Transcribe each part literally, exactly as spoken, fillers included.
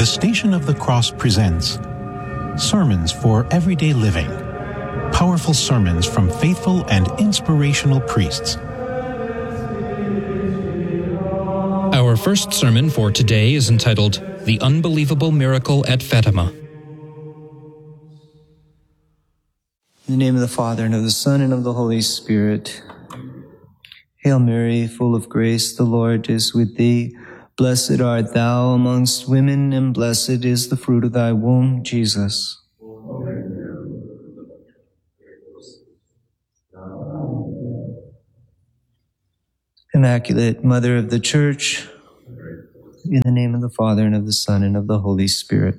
The Station of the Cross presents Sermons for Everyday Living. Powerful sermons from faithful and inspirational priests. Our first sermon for today is entitled, The Unbelievable Miracle at Fatima. In the name of the Father, and of the Son, and of the Holy Spirit. Hail Mary, full of grace, the Lord is with thee. Blessed art thou amongst women, and blessed is the fruit of thy womb, Jesus. Immaculate Mother of the Church, in the name of the Father, and of the Son, and of the Holy Spirit.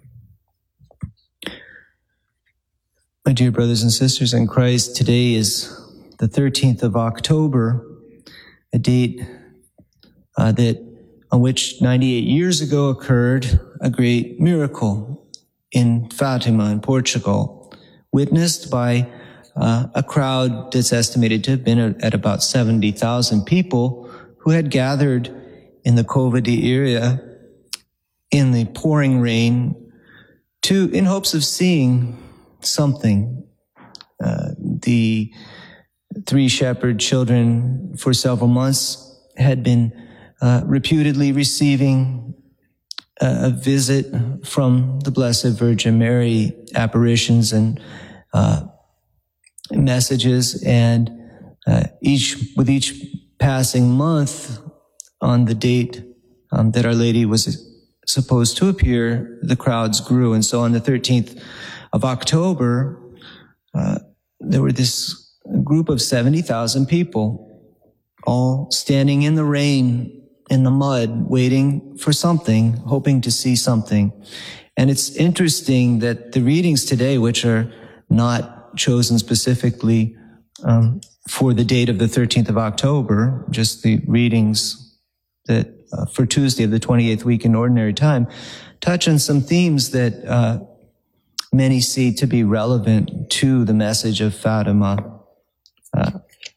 My dear brothers and sisters in Christ, today is the thirteenth of October, a date uh, that on which ninety-eight years ago occurred a great miracle in Fatima in Portugal, witnessed by uh, a crowd that's estimated to have been at about seventy thousand people who had gathered in the COVID area in the pouring rain to, in hopes of seeing something. Uh, the three shepherd children for several months had been uh, reputedly receiving a, a visit from the Blessed Virgin Mary, apparitions and uh, messages, and uh, each with each passing month on the date um, that Our Lady was supposed to appear, the crowds grew. And so on the thirteenth of October, uh, there were this group of seventy thousand people, all standing in the rain, in the mud, waiting for something, hoping to see something. And it's interesting that the readings today, which are not chosen specifically um, for the date of the thirteenth of October, just the readings that uh, for Tuesday of the twenty-eighth week in Ordinary Time, touch on some themes that uh, many see to be relevant to the message of Fatima. Uh,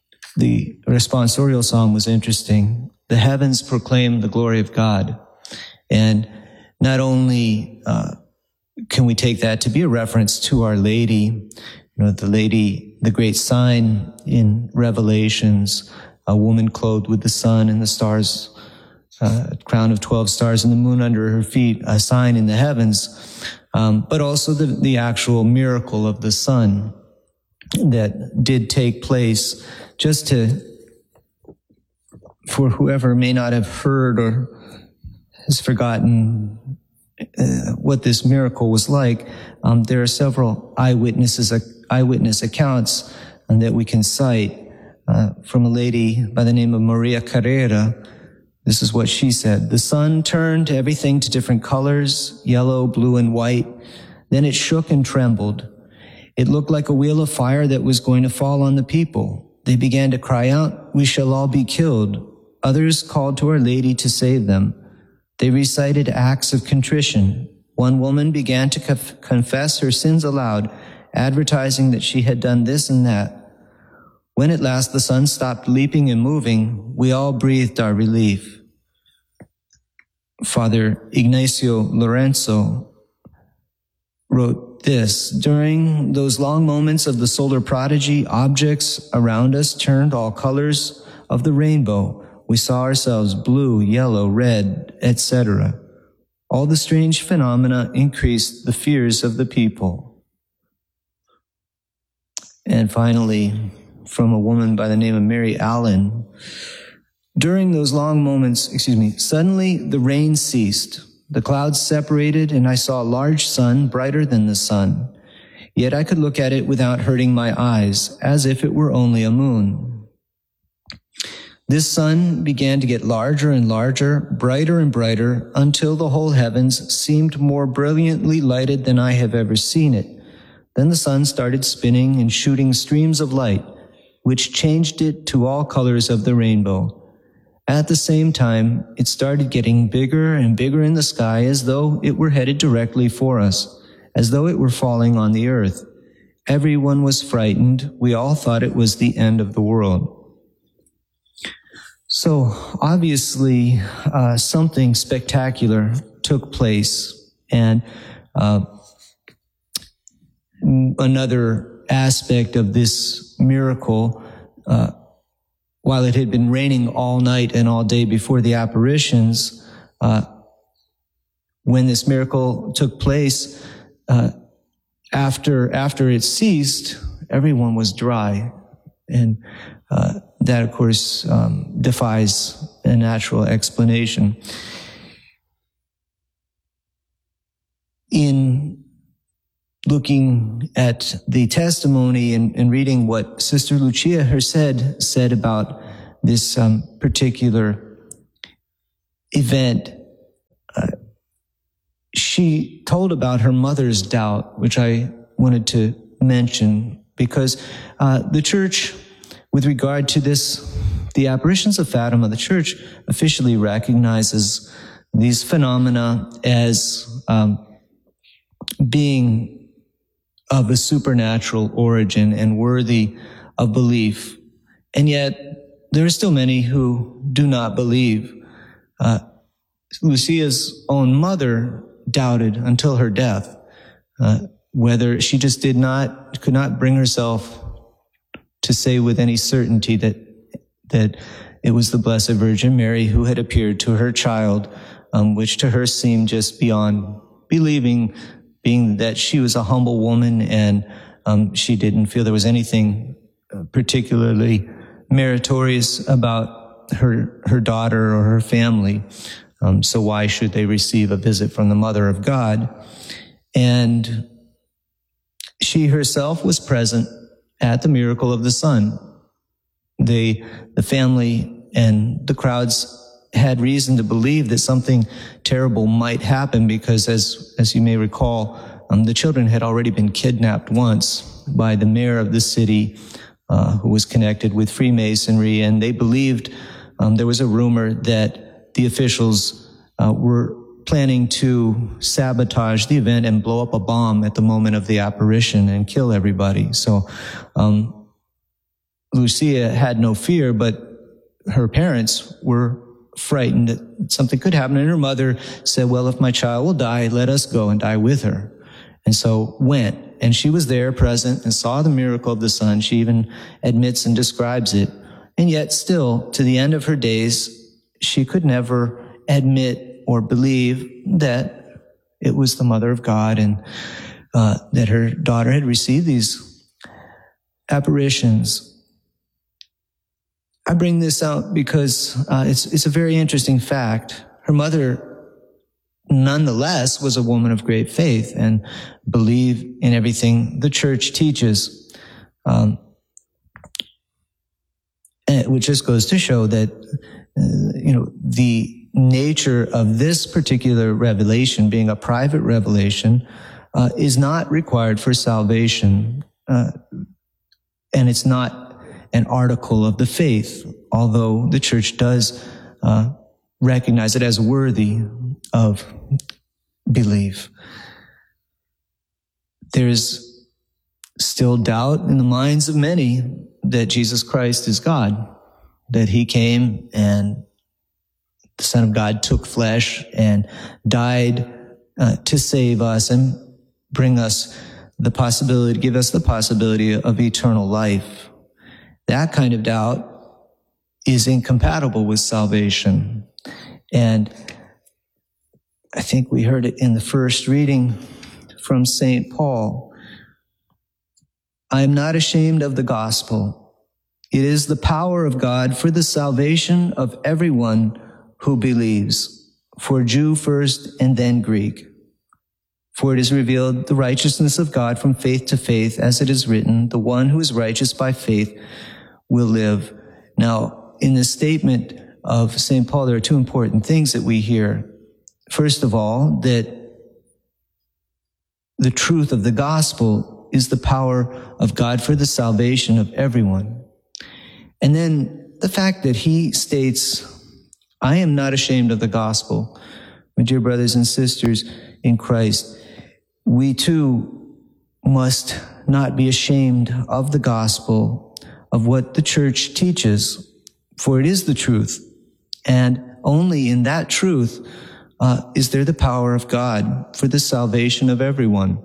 the responsorial psalm was interesting. The heavens proclaim the glory of God. And not only uh, can we take that to be a reference to Our Lady, you know, the lady, the great sign in Revelations, a woman clothed with the sun and the stars, uh, a crown of twelve stars and the moon under her feet, a sign in the heavens, um, but also the, the actual miracle of the sun that did take place. Just to, for whoever may not have heard or has forgotten uh, what this miracle was like, um, there are several eyewitnesses, uh, eyewitness accounts um, that we can cite uh, from a lady by the name of Maria Carrera. This is what she said. The sun turned everything to different colors, yellow, blue, and white. Then it shook and trembled. It looked like a wheel of fire that was going to fall on the people. They began to cry out, "We shall all be killed." Others called to Our Lady to save them. They recited acts of contrition. One woman began to conf- confess her sins aloud, advertising that she had done this and that. When at last the sun stopped leaping and moving, we all breathed our relief. Father Ignacio Lorenzo wrote this: during those long moments of the solar prodigy, objects around us turned all colors of the rainbow. We saw ourselves blue, yellow, red, et cetera. All the strange phenomena increased the fears of the people. And finally, from a woman by the name of Mary Allen, during those long moments, excuse me, suddenly the rain ceased. The clouds separated, and I saw a large sun, brighter than the sun. Yet I could look at it without hurting my eyes, as if it were only a moon. This sun began to get larger and larger, brighter and brighter, until the whole heavens seemed more brilliantly lighted than I have ever seen it. Then the sun started spinning and shooting streams of light, which changed it to all colors of the rainbow. At the same time, it started getting bigger and bigger in the sky, as though it were headed directly for us, as though it were falling on the earth. Everyone was frightened. We all thought it was the end of the world. So obviously, uh, something spectacular took place And uh, another aspect of this miracle, uh, while it had been raining all night and all day before the apparitions, uh, when this miracle took place, uh, after after it ceased, everyone was dry. And uh, that, of course, um, defies a natural explanation. In looking at the testimony and, and reading what Sister Lucia herself said about this um, particular event, uh, she told about her mother's doubt, which I wanted to mention, because uh, the church, with regard to this, the apparitions of Fatima, the church officially recognizes these phenomena as um, being of a supernatural origin and worthy of belief. And yet, there are still many who do not believe. Uh, Lucia's own mother doubted until her death, uh, whether she just did not, could not bring herself to say with any certainty that, that it was the Blessed Virgin Mary who had appeared to her child, um, which to her seemed just beyond believing, being that she was a humble woman and um, she didn't feel there was anything particularly meritorious about her her daughter or her family. Um, so why should they receive a visit from the Mother of God? And she herself was present at the miracle of the sun. They, the family and the crowds had reason to believe that something terrible might happen because, as as you may recall, um, the children had already been kidnapped once by the mayor of the city, uh, who was connected with Freemasonry, and they believed um, there was a rumor that the officials uh, were planning to sabotage the event and blow up a bomb at the moment of the apparition and kill everybody. So um, Lucia had no fear, but her parents were frightened that something could happen. And her mother said, well, if my child will die, let us go and die with her. And so went. And she was there present and saw the miracle of the sun. She even admits and describes it. And yet still, to the end of her days, she could never admit or believe that it was the Mother of God and uh, that her daughter had received these apparitions. I bring this out because uh, it's it's a very interesting fact. Her mother, nonetheless, was a woman of great faith and believed in everything the church teaches, um, which just goes to show that uh, you know the nature of this particular revelation, being a private revelation, uh, is not required for salvation, uh, and it's not an article of the faith, although the church does uh, recognize it as worthy of belief. There's still doubt in the minds of many that Jesus Christ is God, that he came and the Son of God took flesh and died uh, to save us and bring us the possibility, give us the possibility of eternal life. That kind of doubt is incompatible with salvation. And I think we heard it in the first reading from Saint Paul. I am not ashamed of the gospel. It is the power of God for the salvation of everyone who believes, for Jew first and then Greek. For it is revealed the righteousness of God from faith to faith, as it is written, the one who is righteous by faith will live. Now, in this statement of Saint Paul, there are two important things that we hear. First of all, that the truth of the gospel is the power of God for the salvation of everyone. And then the fact that he states, I am not ashamed of the gospel. My dear brothers and sisters in Christ, we too must not be ashamed of the gospel, of what the church teaches, for it is the truth. And only in that truth uh, is there the power of God for the salvation of everyone.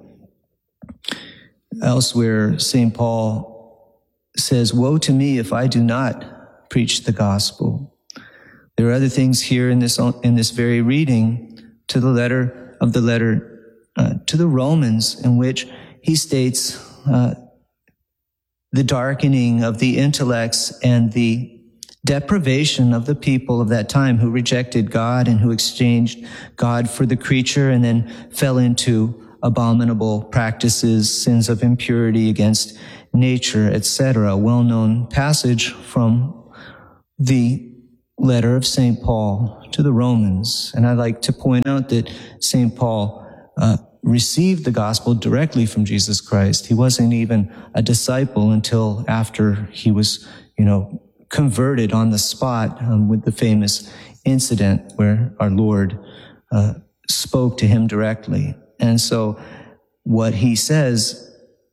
Elsewhere, Saint Paul says, "Woe to me if I do not preach the gospel." There are other things here in this in this very reading to the letter of the letter uh, to the Romans, in which he states uh, the darkening of the intellects and the deprivation of the people of that time who rejected God and who exchanged God for the creature and then fell into abominable practices, sins of impurity against nature, et cetera. A well-known passage from the letter of Saint Paul to the Romans. And I'd like to point out that Saint Paul uh, received the gospel directly from Jesus Christ. He wasn't even a disciple until after he was, you know, converted on the spot um, with the famous incident where our Lord uh, spoke to him directly. And so what he says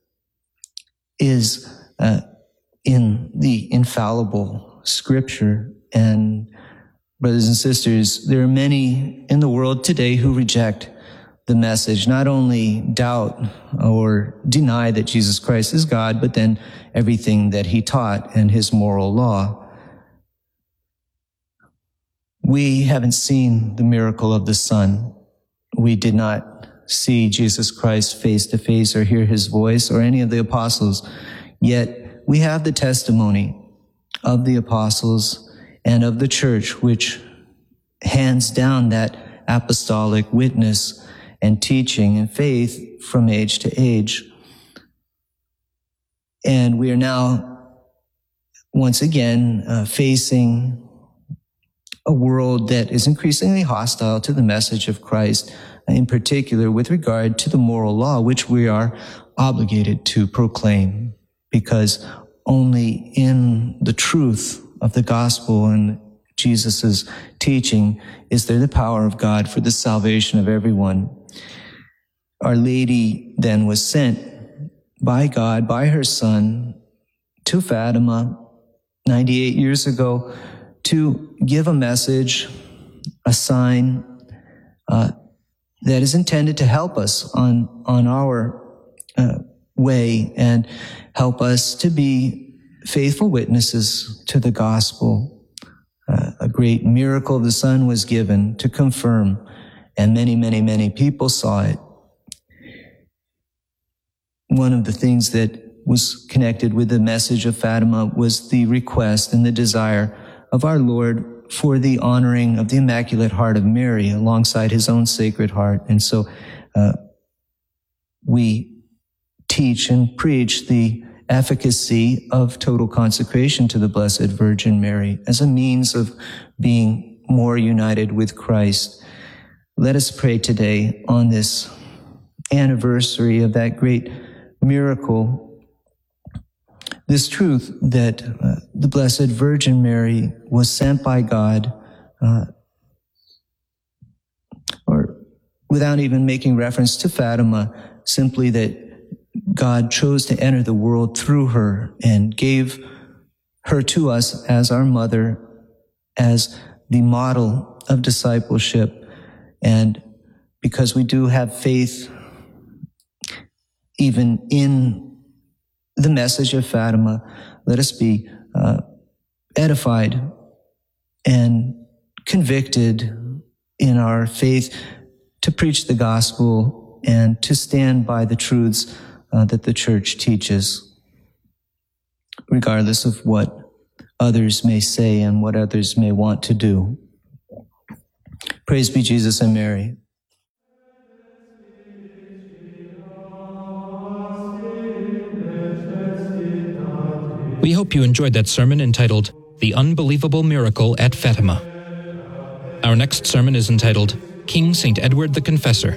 is uh, in the infallible scripture. And brothers and sisters, there are many in the world today who reject the message, not only doubt or deny that Jesus Christ is God, but then everything that he taught and his moral law. We haven't seen the miracle of the Son. We did not see Jesus Christ face to face or hear his voice or any of the apostles. Yet we have the testimony of the apostles and of the church, which hands down that apostolic witness and teaching and faith from age to age. And we are now once again uh, facing a world that is increasingly hostile to the message of Christ, in particular with regard to the moral law, which we are obligated to proclaim, because only in the truth of the gospel and Jesus's teaching is there the power of God for the salvation of everyone. Our Lady then was sent by God, by her Son, to Fatima ninety-eight years ago to give a message, a sign uh, that is intended to help us on, on our uh, way and help us to be faithful witnesses to the gospel. Uh, a great miracle of the Son was given to confirm, and many, many, many people saw it. One of the things that was connected with the message of Fatima was the request and the desire of our Lord for the honoring of the Immaculate Heart of Mary alongside his own Sacred Heart. And so uh, we teach and preach the efficacy of total consecration to the Blessed Virgin Mary as a means of being more united with Christ. Let us pray today on this anniversary of that great miracle, this truth that uh, the Blessed Virgin Mary was sent by God, uh, or without even making reference to Fatima, simply that God chose to enter the world through her and gave her to us as our mother, as the model of discipleship. And because we do have faith even in the message of Fatima, let us be uh, edified and convicted in our faith to preach the gospel and to stand by the truths uh, that the church teaches, regardless of what others may say and what others may want to do. Praise be Jesus and Mary. We hope you enjoyed that sermon entitled, The Unbelievable Miracle at Fatima. Our next sermon is entitled, King Saint Edward the Confessor.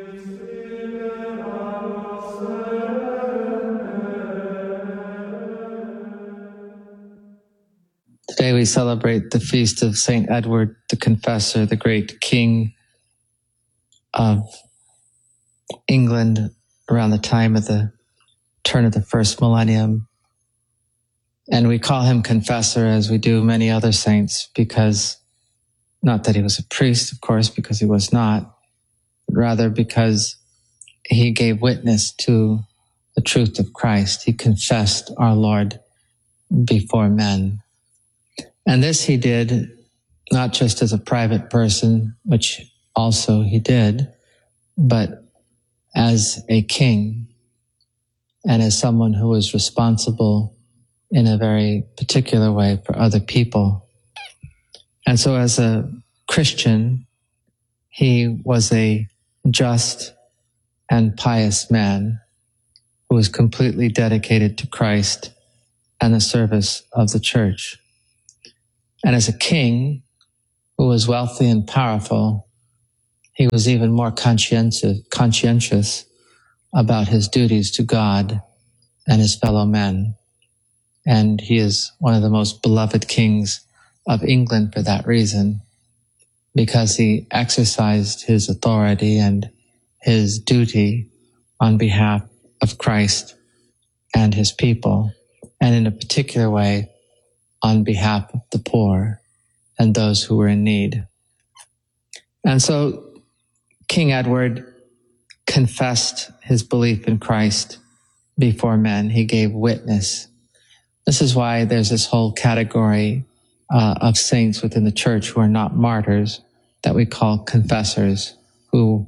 Today we celebrate the feast of Saint Edward the Confessor, the great king of England around the time of the turn of the first millennium. And we call him Confessor, as we do many other saints, because Not that he was a priest, of course, because he was not, but rather because he gave witness to the truth of Christ. He confessed our Lord before men. And this he did not just as a private person, which also he did, but as a king and as someone who was responsible in a very particular way for other people. And so as a Christian, he was a just and pious man who was completely dedicated to Christ and the service of the church. And as a king who was wealthy and powerful, he was even more conscientious, conscientious about his duties to God and his fellow men. And he is one of the most beloved kings of England for that reason, because he exercised his authority and his duty on behalf of Christ and his people, and in a particular way on behalf of the poor and those who were in need. And so King Edward confessed his belief in Christ before men. He gave witness. This is why there's this whole category uh, of saints within the church who are not martyrs that we call confessors, who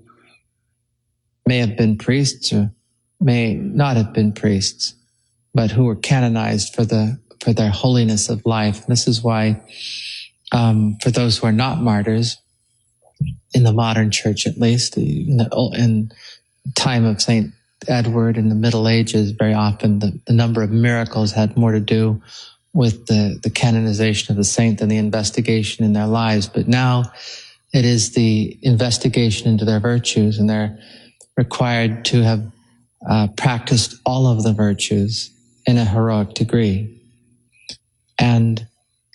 may have been priests or may not have been priests, but who were canonized for the for their holiness of life. And this is why um, for those who are not martyrs, in the modern church at least, in the in time of Saint Edward in the Middle Ages, very often the, the number of miracles had more to do with the, the canonization of the saint than the investigation in their lives. But now it is the investigation into their virtues, and they're required to have uh, practiced all of the virtues in a heroic degree. And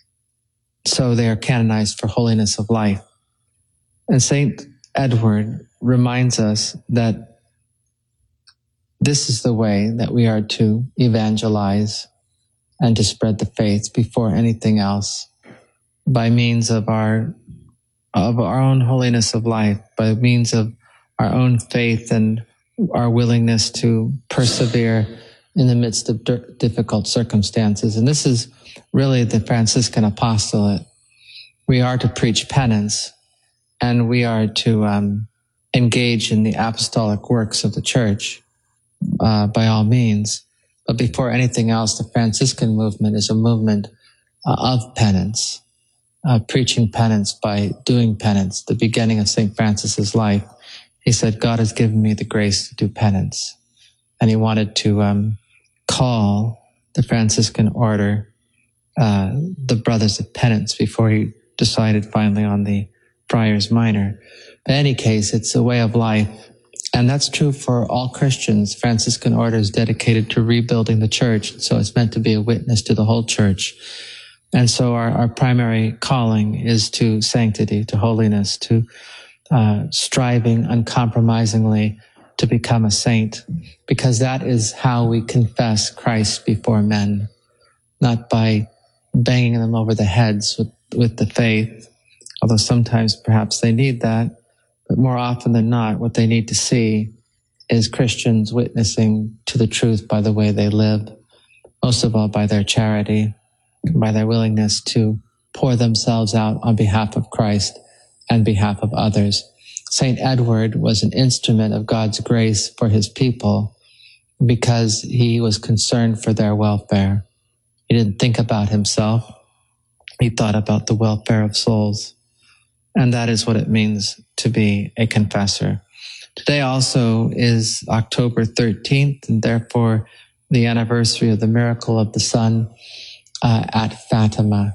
so they are canonized for holiness of life. And Saint Edward reminds us that this is the way that we are to evangelize and to spread the faith before anything else, by means of our of our own holiness of life, by means of our own faith and our willingness to persevere in the midst of difficult circumstances. And this is really the Franciscan apostolate. We are to preach penance, and we are to um, engage in the apostolic works of the church uh, by all means. But before anything else, the Franciscan movement is a movement uh, of penance, uh, preaching penance by doing penance. The beginning of Saint Francis's life, he said, God has given me the grace to do penance. And he wanted to um, call the Franciscan order uh, the Brothers of Penance before he decided finally on the Friars Minor. But in any case, it's a way of life. And that's true for all Christians. Franciscan order is dedicated to rebuilding the church. So it's meant to be a witness to the whole church. And so our, our primary calling is to sanctity, to holiness, to uh, striving uncompromisingly to become a saint, because that is how we confess Christ before men, not by banging them over the heads with, with the faith, although sometimes perhaps they need that. But more often than not, what they need to see is Christians witnessing to the truth by the way they live, most of all by their charity, by their willingness to pour themselves out on behalf of Christ and behalf of others. Saint Edward was an instrument of God's grace for his people because he was concerned for their welfare. He didn't think about himself. He thought about the welfare of souls. And that is what it means to be a confessor. Today also is October thirteenth, and therefore the anniversary of the miracle of the sun uh, at Fatima.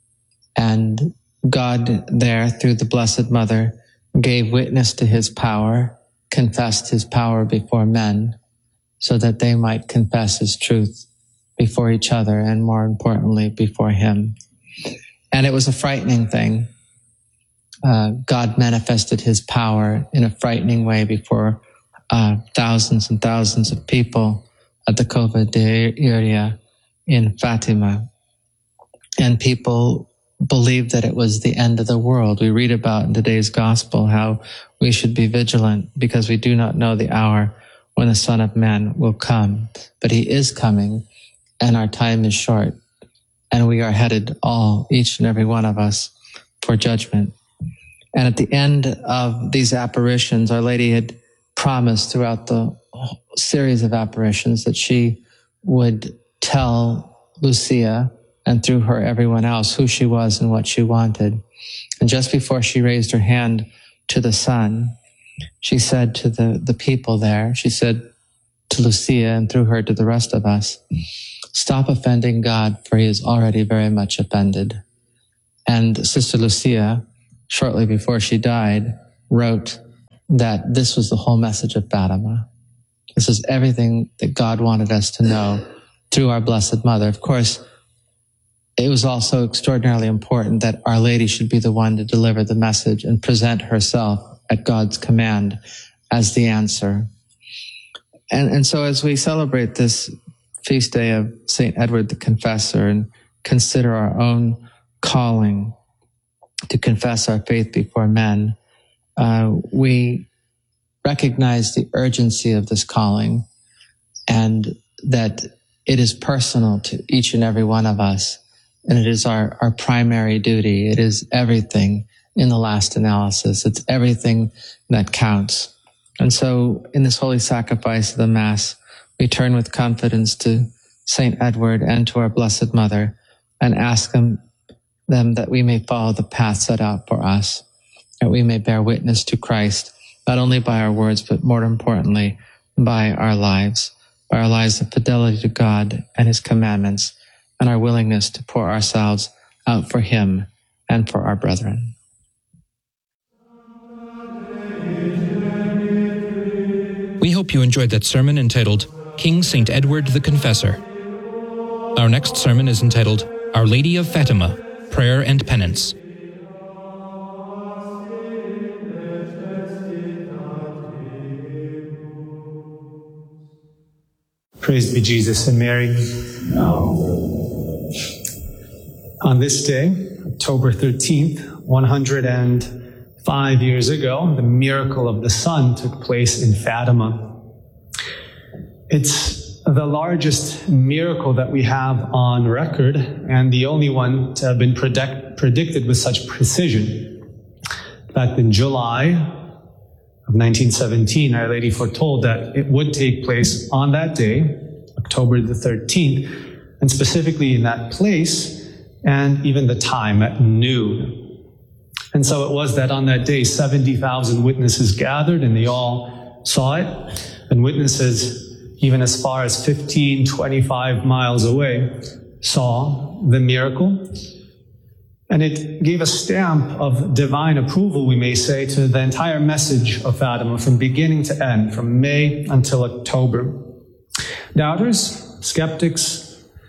And God there, through the Blessed Mother, gave witness to his power, confessed his power before men, so that they might confess his truth before each other, and more importantly, before him. And it was a frightening thing. Uh, God manifested his power in a frightening way before uh, thousands and thousands of people at the Cova de Iria in Fatima. And people believed that it was the end of the world. We read about in today's gospel how we should be vigilant because we do not know the hour when the Son of Man will come. But he is coming, and our time is short, and we are headed all, each and every one of us, for judgment. And at the end of these apparitions, Our Lady had promised throughout the series of apparitions that she would tell Lucia, and through her everyone else, who she was and what she wanted. And just before she raised her hand to the sun, she said to the, the people there, she said to Lucia and through her to the rest of us, stop offending God, for he is already very much offended. And Sister Lucia, shortly before she died, wrote that this was the whole message of Fatima. This is everything that God wanted us to know through our Blessed Mother. Of course, it was also extraordinarily important that Our Lady should be the one to deliver the message and present herself at God's command as the answer. And, and so as we celebrate this feast day of Saint Edward the Confessor and consider our own calling to confess our faith before men, uh, we recognize the urgency of this calling and that it is personal to each and every one of us. And it is our, our primary duty. It is everything in the last analysis. It's everything that counts. And so in this holy sacrifice of the Mass, we turn with confidence to Saint Edward and to our Blessed Mother and ask them, them that we may follow the path set out for us, that we may bear witness to Christ, not only by our words, but more importantly, by our lives, by our lives of fidelity to God and his commandments, and our willingness to pour ourselves out for him and for our brethren. We hope you enjoyed that sermon entitled King Saint Edward the Confessor. Our next sermon is entitled Our Lady of Fatima, Prayer and Penance. Praised be Jesus and Mary. On this day, October thirteenth, one hundred five years ago, the miracle of the sun took place in Fatima. It's the largest miracle that we have on record and the only one to have been predict- predicted with such precision. In fact, in July of nineteen seventeen, Our Lady foretold that it would take place on that day, October the thirteenth, and specifically in that place, and even the time at noon. And so it was that on that day, seventy thousand witnesses gathered, and they all saw it. And witnesses, even as far as fifteen, twenty-five miles away, saw the miracle. And it gave a stamp of divine approval, we may say, to the entire message of Fatima from beginning to end, from May until October. Doubters, skeptics,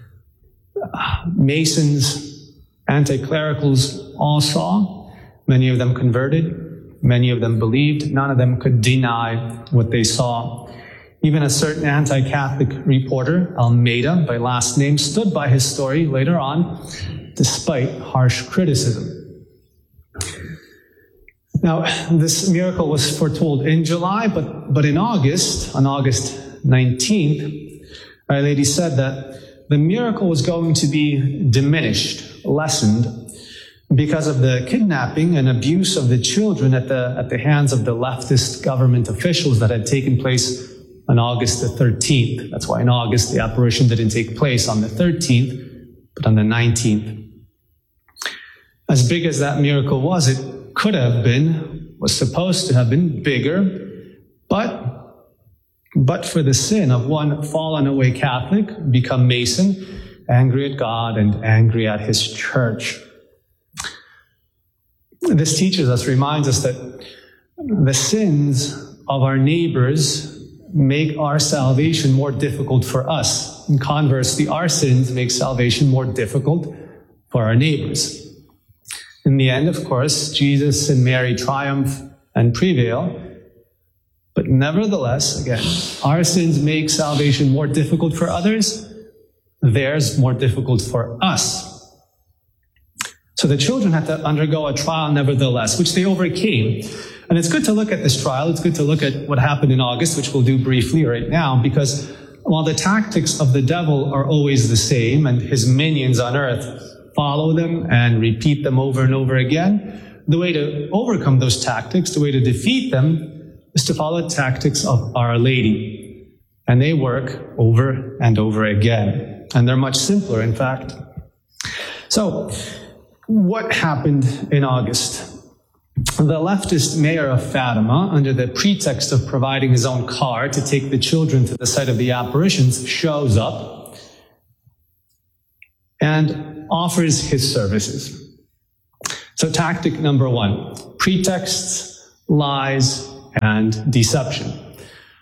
Masons, anti-clericals all saw. Many of them converted. Many of them believed. None of them could deny what they saw. Even a certain anti-Catholic reporter, Almeida, by last name, stood by his story later on, despite harsh criticism. Now, this miracle was foretold in July, but, but in August, on August nineteenth, Our Lady said that the miracle was going to be diminished, lessened, because of the kidnapping and abuse of the children at the, at the hands of the leftist government officials that had taken place on August the thirteenth. That's why in August the apparition didn't take place on the thirteenth, but on the nineteenth. As big as that miracle was, it could have been, was supposed to have been bigger, but but for the sin of one fallen away Catholic, become Mason, angry at God and angry at his church. This teaches us, reminds us that the sins of our neighbors make our salvation more difficult for us. And conversely, our sins make salvation more difficult for our neighbors. In the end, of course, Jesus and Mary triumph and prevail. But nevertheless, again, our sins make salvation more difficult for others, theirs more difficult for us. So the children had to undergo a trial nevertheless, which they overcame. And it's good to look at this trial. It's good to look at what happened in August, which we'll do briefly right now, because while the tactics of the devil are always the same and his minions on earth follow them and repeat them over and over again, the way to overcome those tactics, the way to defeat them, is to follow the tactics of Our Lady. And they work over and over again. And they're much simpler, in fact. So, what happened in August? The leftist mayor of Fatima, under the pretext of providing his own car to take the children to the site of the apparitions, shows up and offers his services. So tactic number one, pretexts, lies, and deception.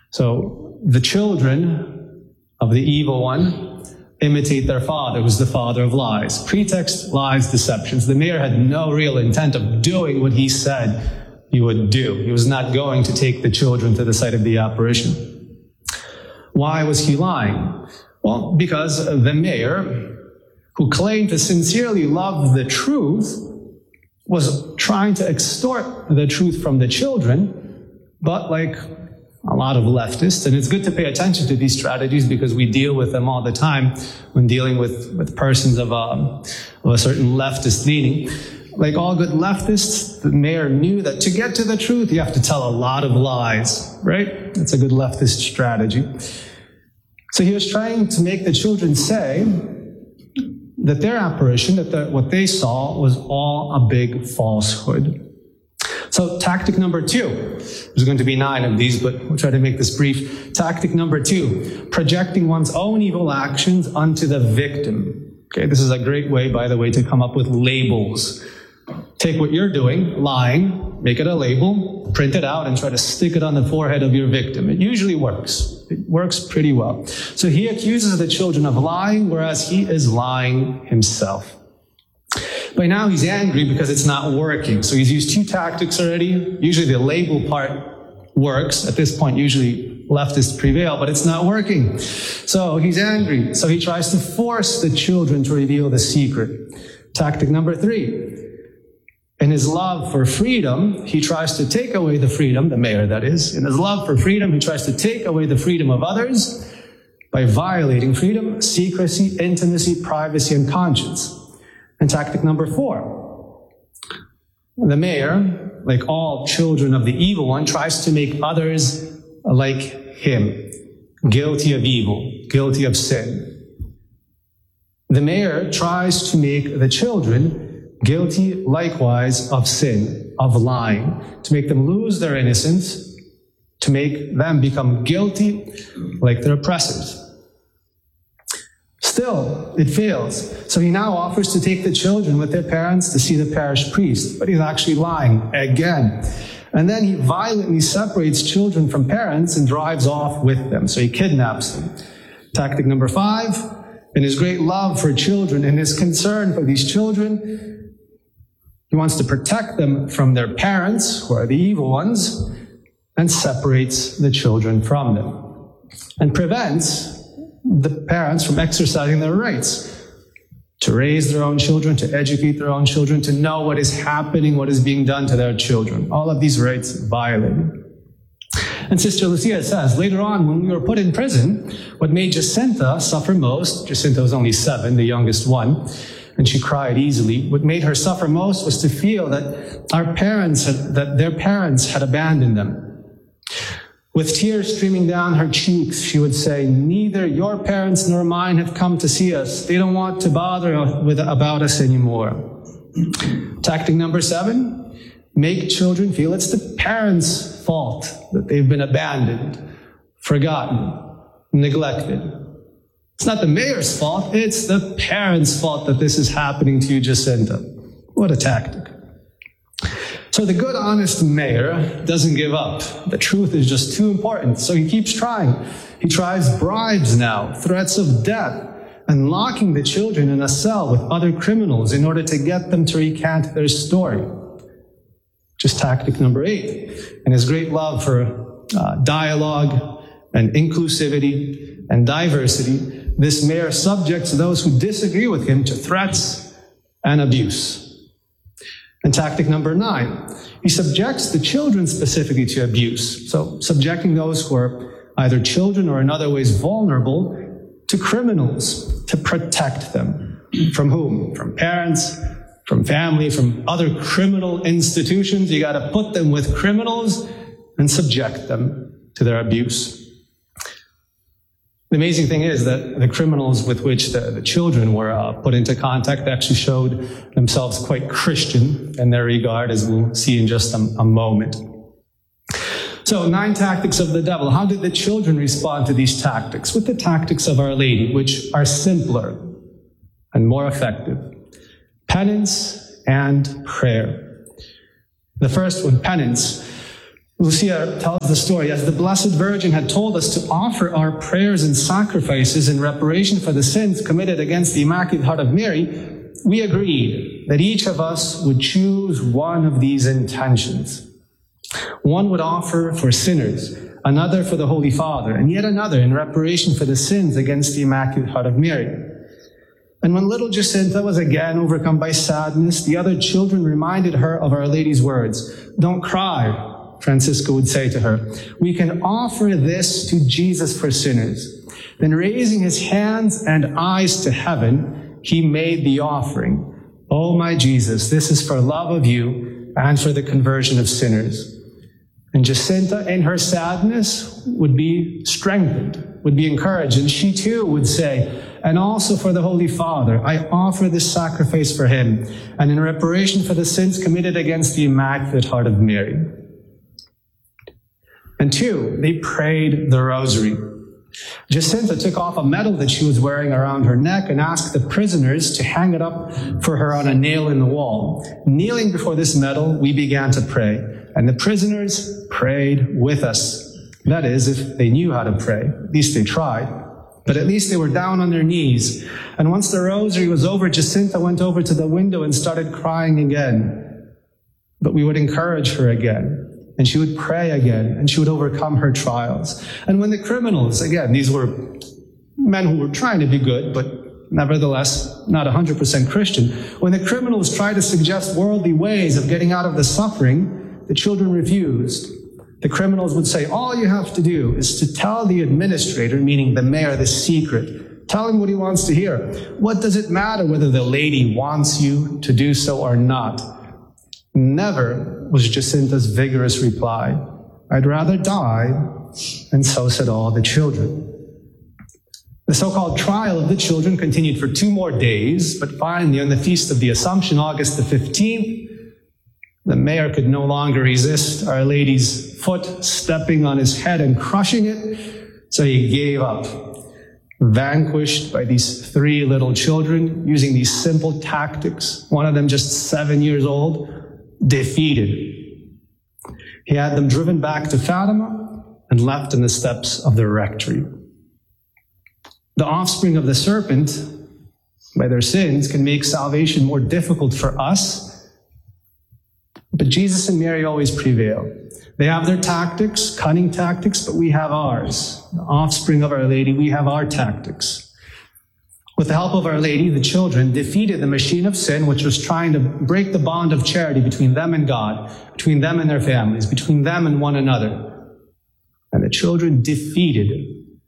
So the children of the evil one imitate their father, who's the father of lies. Pretext, lies, deceptions. The mayor had no real intent of doing what he said he would do. He was not going to take the children to the site of the apparition. Why was he lying? Well, because the mayor, who claimed to sincerely love the truth, was trying to extort the truth from the children, but like a lot of leftists, and it's good to pay attention to these strategies because we deal with them all the time when dealing with, with persons of, um, of a certain leftist leaning. Like all good leftists, the mayor knew that to get to the truth, you have to tell a lot of lies, right? That's a good leftist strategy. So he was trying to make the children say that their apparition, that the, what they saw was all a big falsehood. So tactic number two, there's going to be nine of these, but we'll try to make this brief. Tactic number two, projecting one's own evil actions onto the victim. Okay, this is a great way, by the way, to come up with labels. Take what you're doing, lying, make it a label, print it out, and try to stick it on the forehead of your victim. It usually works. It works pretty well. So he accuses the children of lying, whereas he is lying himself. By now he's angry because it's not working. So he's used two tactics already. Usually the label part works. At this point, usually leftists prevail, but it's not working. So he's angry. So he tries to force the children to reveal the secret. Tactic number three. In his love for freedom, he tries to take away the freedom, the mayor that is. In his love for freedom, he tries to take away the freedom of others by violating freedom, secrecy, intimacy, privacy, and conscience. And tactic number four, the mayor, like all children of the evil one, tries to make others like him, guilty of evil, guilty of sin. The mayor tries to make the children guilty likewise of sin, of lying, to make them lose their innocence, to make them become guilty like their oppressors. Still, it fails. So he now offers to take the children with their parents to see the parish priest, but he's actually lying again. And then he violently separates children from parents and drives off with them. So he kidnaps them. Tactic number five, in his great love for children and his concern for these children, he wants to protect them from their parents, who are the evil ones, and separates the children from them and prevents the parents from exercising their rights to raise their own children, to educate their own children, to know what is happening, what is being done to their children. All of these rights violated. And Sister Lucia says, later on, when we were put in prison, what made Jacinta suffer most, Jacinta was only seven, the youngest one, and she cried easily. What made her suffer most was to feel that our parents, had, that their parents had abandoned them. With tears streaming down her cheeks, she would say, neither your parents nor mine have come to see us. They don't want to bother with, about us anymore. Tactic number seven, make children feel it's the parents' fault that they've been abandoned, forgotten, neglected. It's not the mayor's fault, it's the parents' fault that this is happening to you, Jacinta. What a tactic. So the good, honest mayor doesn't give up. The truth is just too important, so he keeps trying. He tries bribes now, threats of death, and locking the children in a cell with other criminals in order to get them to recant their story. Just tactic number eight. And his great love for uh, dialogue and inclusivity and diversity, this mayor subjects those who disagree with him to threats and abuse. And tactic number nine, he subjects the children specifically to abuse. So subjecting those who are either children or in other ways vulnerable to criminals to protect them. From whom? From parents, from family, from other criminal institutions. You got to put them with criminals and subject them to their abuse. The amazing thing is that the criminals with which the, the children were uh, put into contact actually showed themselves quite Christian in their regard, as we'll see in just a, a moment. So, nine tactics of the devil. How did the children respond to these tactics? With the tactics of Our Lady, which are simpler and more effective. Penance and prayer. The first one, penance. Lucia tells the story, as the Blessed Virgin had told us to offer our prayers and sacrifices in reparation for the sins committed against the Immaculate Heart of Mary, we agreed that each of us would choose one of these intentions. One would offer for sinners, another for the Holy Father, and yet another in reparation for the sins against the Immaculate Heart of Mary. And when little Jacinta was again overcome by sadness, the other children reminded her of Our Lady's words. Don't cry, Francisco would say to her. We can offer this to Jesus for sinners. Then raising his hands and eyes to heaven, he made the offering. Oh, my Jesus, this is for love of you and for the conversion of sinners. And Jacinta, in her sadness, would be strengthened, would be encouraged, and she too would say, and also for the Holy Father, I offer this sacrifice for him, and in reparation for the sins committed against the Immaculate Heart of Mary. And two, they prayed the rosary. Jacinta took off a medal that she was wearing around her neck and asked the prisoners to hang it up for her on a nail in the wall. Kneeling before this medal, we began to pray, and the prisoners prayed with us. That is, if they knew how to pray. At least they tried. But at least they were down on their knees. And once the rosary was over, Jacinta went over to the window and started crying again. But we would encourage her again. And she would pray again, and she would overcome her trials. And when the criminals, again, these were men who were trying to be good, but nevertheless not one hundred percent Christian, when the criminals tried to suggest worldly ways of getting out of the suffering, the children refused. The criminals would say, all you have to do is to tell the administrator, meaning the mayor, the secret. Tell him what he wants to hear. What does it matter whether the lady wants you to do so or not? Never was Jacinta's vigorous reply. I'd rather die, and so said all the children. The so-called trial of the children continued for two more days, but finally on the Feast of the Assumption, August the fifteenth, the mayor could no longer resist Our Lady's foot stepping on his head and crushing it, so he gave up. Vanquished by these three little children, using these simple tactics, one of them just seven years old, defeated. He had them driven back to Fatima and left in the steps of the rectory. The offspring of the serpent, by their sins, can make salvation more difficult for us, but Jesus and Mary always prevail. They have their tactics, cunning tactics, but we have ours. The offspring of Our Lady, we have our tactics. With the help of Our Lady, the children defeated the machine of sin, which was trying to break the bond of charity between them and God, between them and their families, between them and one another. And the children defeated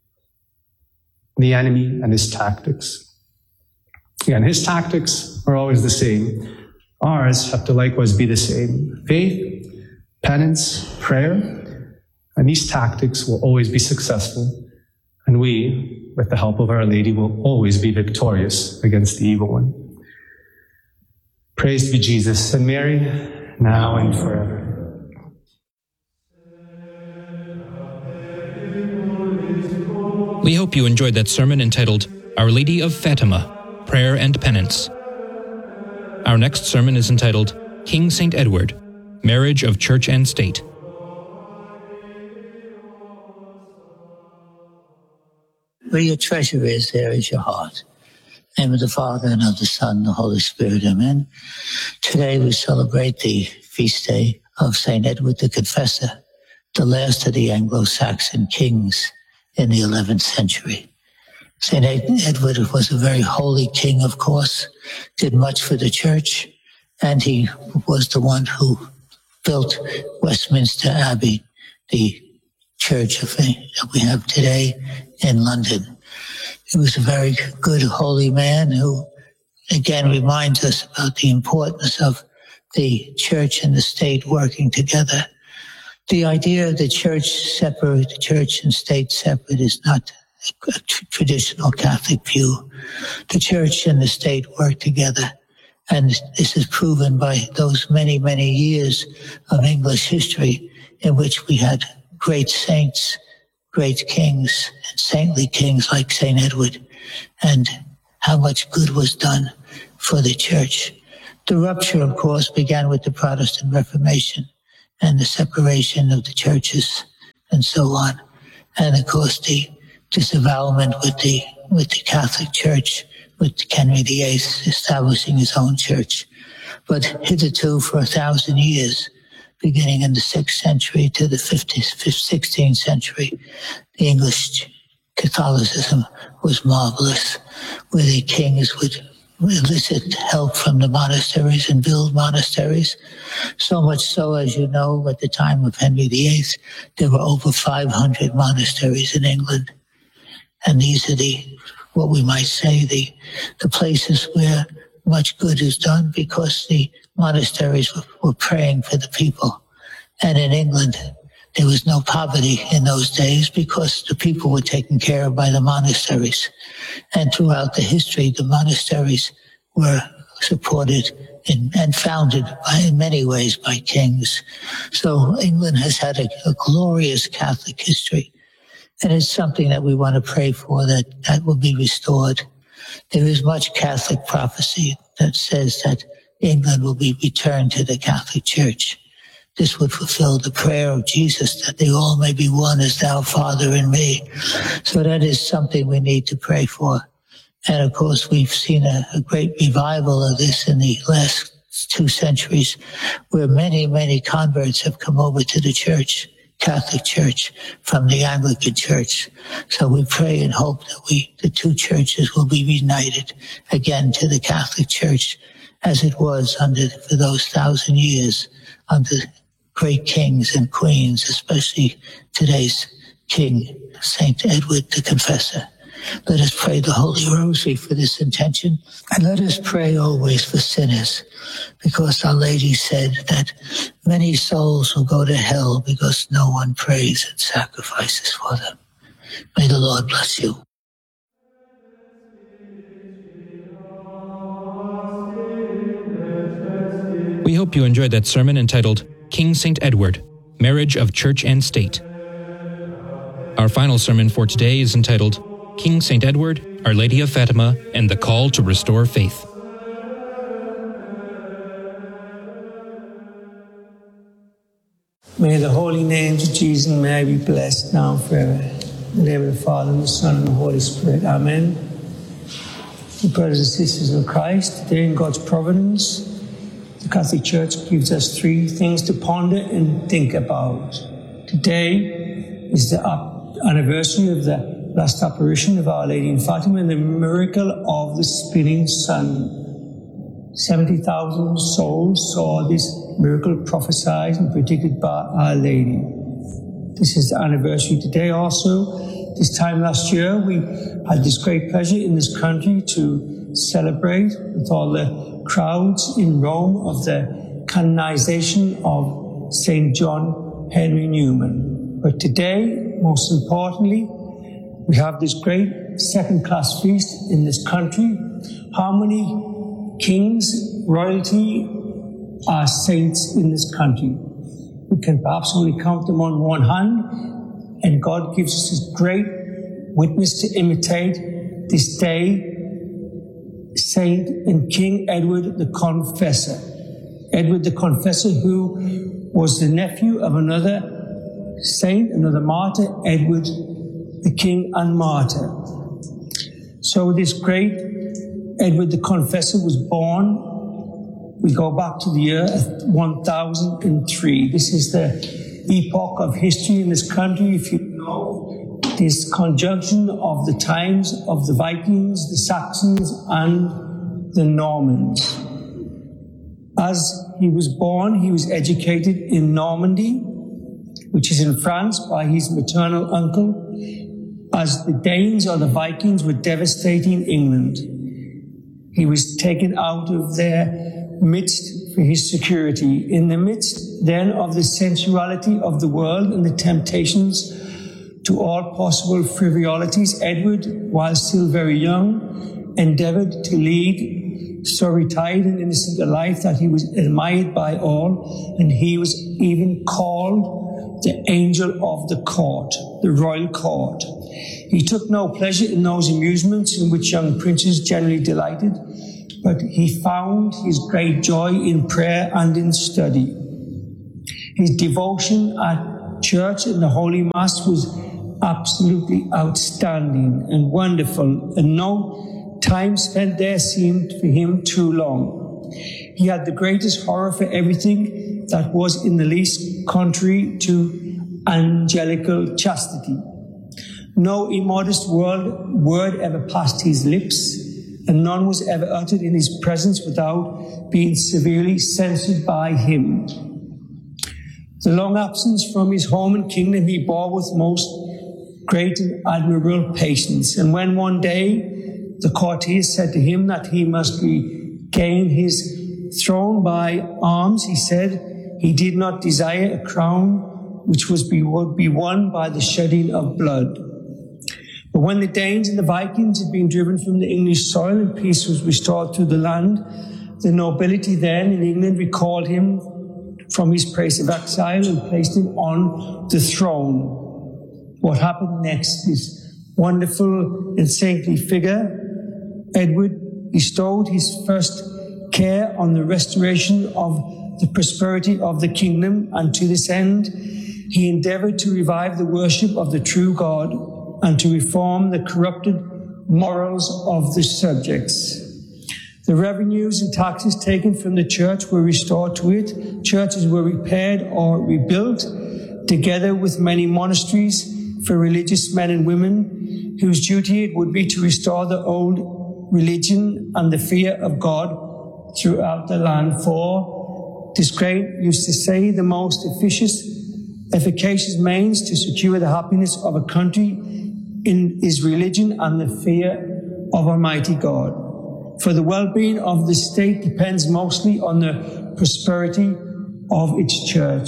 the enemy and his tactics. Again, his tactics are always the same. Ours have to likewise be the same. Faith, penance, prayer, and these tactics will always be successful. And we, with the help of Our Lady, will always be victorious against the evil one. Praise be Jesus and Mary, now and forever. We hope you enjoyed that sermon entitled Our Lady of Fatima, Prayer and Penance. Our next sermon is entitled King Saint Edward, Marriage of Church and State. Where your treasure is, there is your heart. In the name of the Father, and of the Son, and the Holy Spirit. Amen. Today we celebrate the feast day of Saint Edward the Confessor, the last of the Anglo-Saxon kings in the eleventh century. Saint Edward was a very holy king, of course, did much for the church, and he was the one who built Westminster Abbey, the church of, that we have today in London. He was a very good, holy man who, again, reminds us about the importance of the church and the state working together. The idea of the church separate, the church and state separate, is not a traditional Catholic view. The church and the state work together, and this is proven by those many, many years of English history in which we had great saints, great kings, and saintly kings like Saint Edward, and how much good was done for the church. The rupture, of course, began with the Protestant Reformation and the separation of the churches and so on. And of course, the disavowalment with the, with the Catholic Church, with Henry the Eighth establishing his own church. But hitherto, for a thousand years, beginning in the sixth century to the sixteenth century, the English Catholicism was marvelous, where the kings would elicit help from the monasteries and build monasteries. So much so, as you know, at the time of Henry the Eighth, there were over five hundred monasteries in England. And these are the, what we might say, the, the places where much good is done, because the monasteries were, were praying for the people. And in England, there was no poverty in those days because the people were taken care of by the monasteries. And throughout the history, the monasteries were supported in, and founded by, in many ways by kings. So England has had a, a glorious Catholic history. And it's something that we want to pray for, that that will be restored. There is much Catholic prophecy that says that England will be returned to the Catholic Church. This would fulfill the prayer of Jesus, that they all may be one as thou, Father, and me. So that is something we need to pray for. And of course, we've seen a, a great revival of this in the last two centuries, where many, many converts have come over to the church, Catholic Church, from the Anglican Church. So we pray and hope that we, the two churches, will be reunited again to the Catholic Church, as it was under, for those thousand years, under great kings and queens, especially today's King, Saint Edward the Confessor. Let us pray the Holy Rosary for this intention, and let us pray always for sinners, because Our Lady said that many souls will go to hell because no one prays and sacrifices for them. May the Lord bless you. We hope you enjoyed that sermon entitled King Saint Edward, Marriage of Church and State. Our final sermon for today is entitled King Saint Edward, Our Lady of Fatima, and the Call to Restore Faith. May the holy names of Jesus and Mary be blessed now and forever. In the name of the Father, and the Son, and the Holy Spirit. Amen. Brothers and sisters in Christ, today in God's providence, the Catholic Church gives us three things to ponder and think about. Today is the anniversary of the last apparition of Our Lady in Fatima and the miracle of the spinning sun. seventy thousand souls saw this miracle prophesied and predicted by Our Lady. This is the anniversary today also. This time last year, we had this great pleasure in this country to celebrate with all the crowds in Rome of the canonization of Saint John Henry Newman. But today, most importantly, we have this great second-class feast in this country. How many kings, royalty, are saints in this country? We can perhaps only count them on one hand, and God gives us this great witness to imitate this day, Saint and King Edward the Confessor. Edward the Confessor, who was the nephew of another saint, another martyr, Edward the King and Martyr. So this great Edward the Confessor was born. We go back to the year one thousand three. This is the epoch of history in this country. If you know, this conjunction of the times of the Vikings, the Saxons, and the Normans. As he was born, he was educated in Normandy, which is in France, by his maternal uncle, as the Danes or the Vikings were devastating England. He was taken out of their midst for his security. In the midst, then, of the sensuality of the world and the temptations to all possible frivolities, Edward, while still very young, endeavored to lead so retired and innocent a life that he was admired by all, and he was even called the angel of the court, the royal court. He took no pleasure in those amusements in which young princes generally delighted, but he found his great joy in prayer and in study. His devotion at church and the Holy Mass was absolutely outstanding and wonderful, and no time spent there seemed for him too long. He had the greatest horror for everything that was in the least contrary to angelical chastity. No immodest word, word ever passed his lips, and none was ever uttered in his presence without being severely censored by him. The long absence from his home and kingdom he bore with most great and admirable patience. And when one day the courtiers said to him that he must regain his throne by arms, he said he did not desire a crown which was be, would be won by the shedding of blood. But when the Danes and the Vikings had been driven from the English soil and peace was restored to the land, the nobility then in England recalled him from his place of exile and placed him on the throne. What happened next? This wonderful and saintly figure, Edward, bestowed his first care on the restoration of the prosperity of the kingdom, and to this end he endeavored to revive the worship of the true God and to reform the corrupted morals of the subjects. The revenues and taxes taken from the church were restored to it. Churches were repaired or rebuilt, together with many monasteries for religious men and women, whose duty it would be to restore the old religion and the fear of God throughout the land. For this great used to say the most efficacious, efficacious means to secure the happiness of a country in is religion and the fear of Almighty God. For the well-being of the state depends mostly on the prosperity of its church.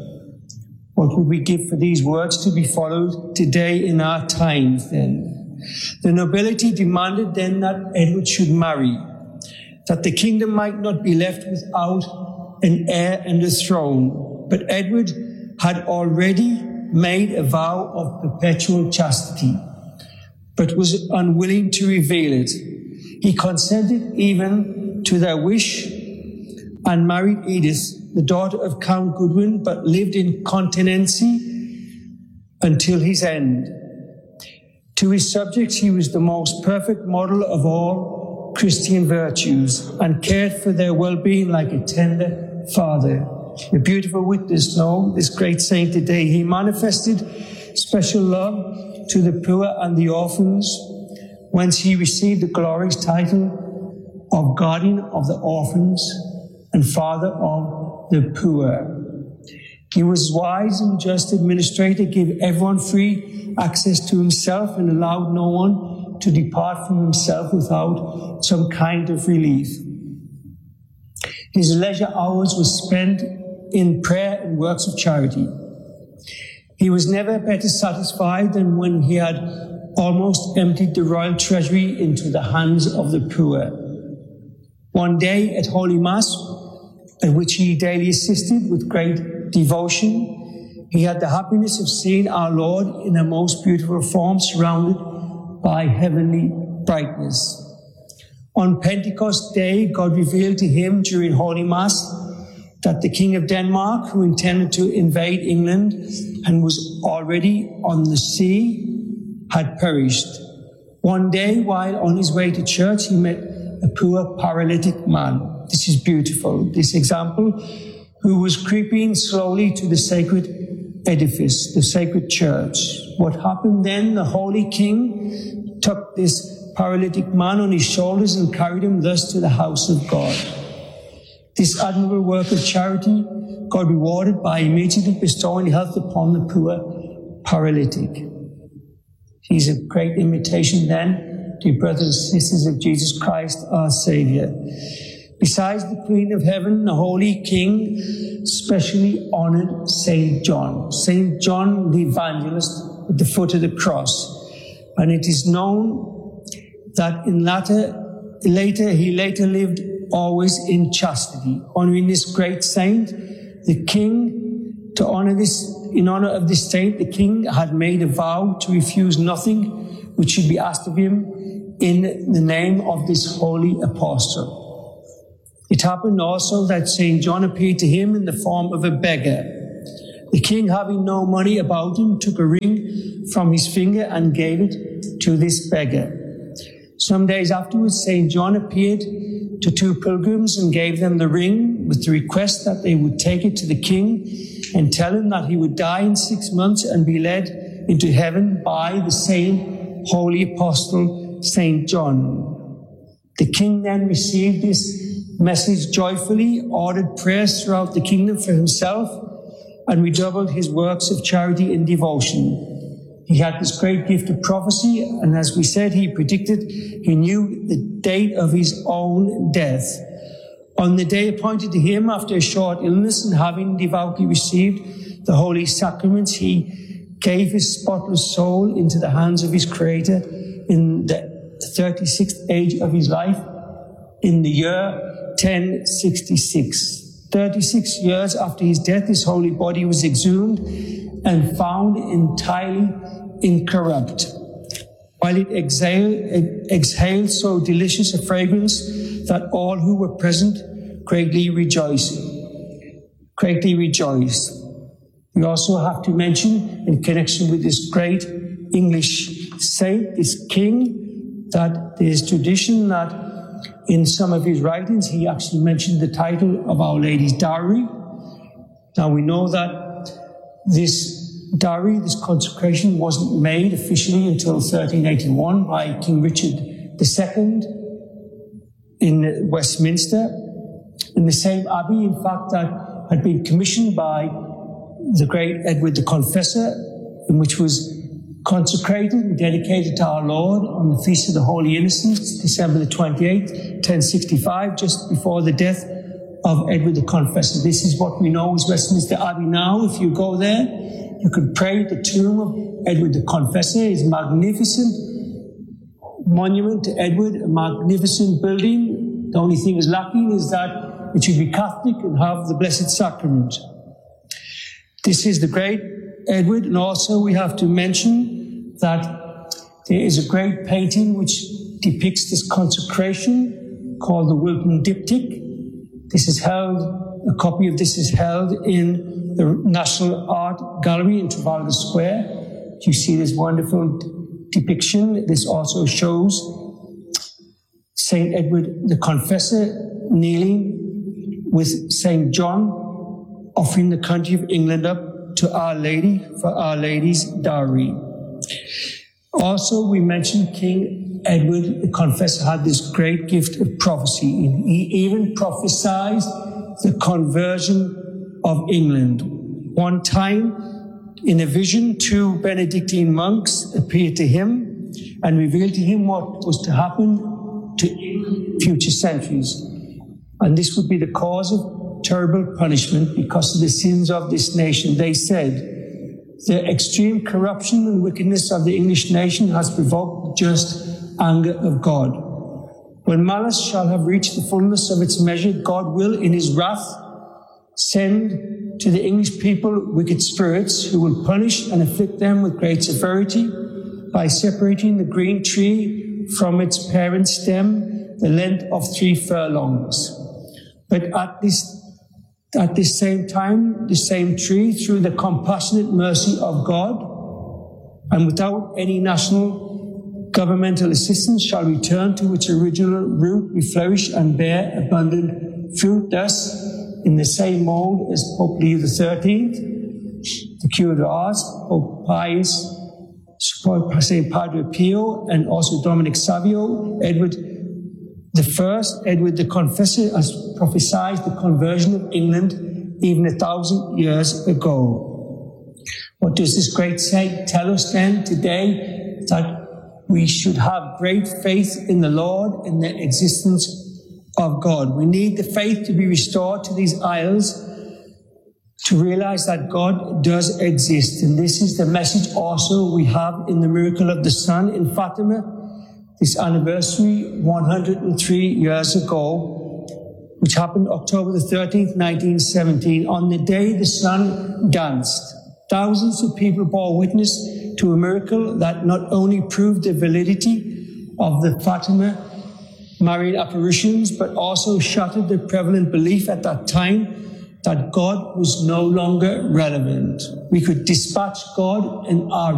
What would we give for these words to be followed today in our times then? The nobility demanded then that Edward should marry, that the kingdom might not be left without an heir and a throne. But Edward had already made a vow of perpetual chastity, but was unwilling to reveal it. He consented even to their wish and married Edith, the daughter of Count Godwin, but lived in continency until his end. To his subjects, he was the most perfect model of all Christian virtues and cared for their well-being like a tender father. A beautiful witness, no, this great saint today. He manifested special love to the poor and the orphans, whence he received the glorious title of guardian of the orphans and father of the poor. He was wise and just administrator, gave everyone free access to himself and allowed no one to depart from himself without some kind of relief. His leisure hours were spent in prayer and works of charity. He was never better satisfied than when he had almost emptied the royal treasury into the hands of the poor. One day at Holy Mass, at which he daily assisted with great devotion, he had the happiness of seeing our Lord in a most beautiful form, surrounded by heavenly brightness. On Pentecost Day, God revealed to him during Holy Mass that the King of Denmark, who intended to invade England and was already on the sea, had perished. One day, while on his way to church, he met a poor paralytic man. This is beautiful, this example, who was creeping slowly to the sacred edifice, the sacred church. What happened then? The Holy King took this paralytic man on his shoulders and carried him thus to the house of God. This admirable work of charity God rewarded by immediately bestowing health upon the poor paralytic. He's a great imitation then, dear brothers and sisters, of Jesus Christ, our Saviour. Besides the Queen of Heaven, the Holy King specially honored Saint John. Saint John the Evangelist at the foot of the cross. And it is known that in latter, later, he later lived always in chastity. Honoring this great saint, the king, to honor this, in honor of this saint, the king had made a vow to refuse nothing which should be asked of him in the name of this holy apostle. It happened also that Saint John appeared to him in the form of a beggar. The king, having no money about him, took a ring from his finger and gave it to this beggar. Some days afterwards, Saint John appeared to two pilgrims and gave them the ring with the request that they would take it to the king and tell him that he would die in six months and be led into heaven by the same holy apostle, Saint John. The king then received this message joyfully, ordered prayers throughout the kingdom for himself, and redoubled his works of charity and devotion. He had this great gift of prophecy, and as we said, he predicted, he knew the date of his own death. On the day appointed to him after a short illness and having devoutly received the holy sacraments, he gave his spotless soul into the hands of his Creator in the thirty-sixth age of his life, in the year ten sixty-six. thirty-six years after his death, his holy body was exhumed and found entirely incorrupt, while it exhaled, exhaled so delicious a fragrance that all who were present greatly rejoiced. Greatly rejoiced. We also have to mention, in connection with this great English saint, this king, that there is tradition that in some of his writings he actually mentioned the title of Our Lady's dowry. Now we know that this dowry, this consecration, wasn't made officially until thirteen eighty-one by King Richard the Second in Westminster, in the same abbey, in fact, that had been commissioned by the great Edward the Confessor, in which was consecrated and dedicated to our Lord on the Feast of the Holy Innocents, December the twenty-eighth, ten sixty-five, just before the death of Edward the Confessor. This is what we know as Westminster Abbey now. If you go there, you could pray at the tomb of Edward the Confessor, his magnificent monument to Edward, a magnificent building. The only thing is lacking is that it should be Catholic and have the Blessed Sacrament. This is the great Edward, and also we have to mention that there is a great painting which depicts this consecration called the Wilton Diptych. This is held, a copy of this is held in the National Art Gallery in Trafalgar Square. You see this wonderful depiction. This also shows Saint Edward the Confessor kneeling with Saint John, offering the country of England up to Our Lady for Our Lady's dowry. Also, we mentioned King Edward the Confessor had this great gift of prophecy. He even prophesied the conversion of England. One time, in a vision, two Benedictine monks appeared to him and revealed to him what was to happen to future centuries. And this would be the cause of terrible punishment because of the sins of this nation. They said, the extreme corruption and wickedness of the English nation has provoked the just anger of God. When malice shall have reached the fullness of its measure, God will, in his wrath, send to the English people wicked spirits who will punish and afflict them with great severity by separating the green tree from its parent stem, the length of three furlongs. But at this At this same time, the same tree, through the compassionate mercy of God, and without any national governmental assistance, shall return to its original root, we flourish and bear abundant fruit. Thus, in the same mold as Pope Leo the Thirteenth, the Cure of Ars, Pope Pius, Saint Padre Pio, and also Dominic Savio, Edward The first, Edward the Confessor, has prophesied the conversion of England even a thousand years ago. What does this great saint tell us then today? That we should have great faith in the Lord and the existence of God. We need the faith to be restored to these isles to realize that God does exist. And this is the message also we have in the miracle of the sun in Fatima, this anniversary one hundred three years ago, which happened October the thirteenth, nineteen seventeen. On the day the sun danced, thousands of people bore witness to a miracle that not only proved the validity of the Fatima Marian apparitions, but also shattered the prevalent belief at that time that God was no longer relevant. We could dispatch God and our